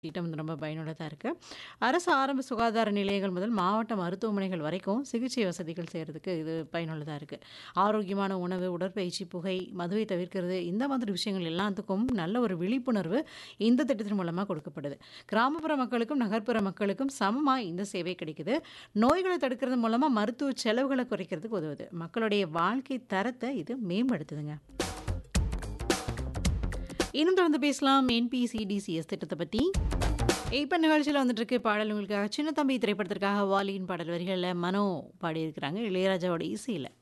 திட்டம் வந்து ரொம்ப பயனுள்ளதா இருக்கு. அரசு ஆரம்ப சுகாதார நிலையங்கள் முதல் மாவட்ட மருத்துவமனைகள் வரைக்கும் சிகிச்சை வசதிகள் செய்றதுக்கு இது பயனுள்ளதா இருக்கு. ஆரோக்கியமான உணவு, உடற்பயிற்சி, புகை, மதுவை தவிர்க்கிறது இந்த மாதிரி விஷயங்கள் எல்லாத்துக்கும் நல்ல ஒரு விழிப்புணர்வு இந்த திட்டத்தின் மூலமா கொடுக்கப்படுது. கிராமப்புற மக்களுக்கும், நகர்ப்புற மக்களுக்கும் சமமா இந்த சேவை கிடைக்குது. நோய்கள தடுக்கிறது மூலமா மருத்துவ செலவுகள குறைக்கிறதுக்கு உதவுது. மக்களுடைய வாழ்க்கை தரத்த இது மேம்படுத்துதுங்க. இன்னும் தொடர்ந்து பேசலாம் என்பிசிடிசிஎஸ் திட்டத்த பத்தி. இப்ப நிகழ்ச்சியில வந்துட்டு இருக்கு பாடல் உங்களுக்காக. சின்ன தம்பி திரைப்படத்திற்காக வாலியின் பாடல் வரிகள்ல மனோ பாடியிருக்கிறாங்க. இளையராஜாவோட இசையில.